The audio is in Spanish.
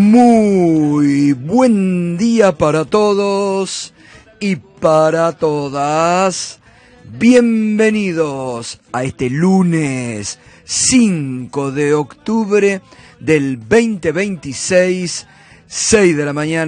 Muy buen día para todos y para todas. Bienvenidos a este lunes 5 de octubre del 2026, 6 de la mañana.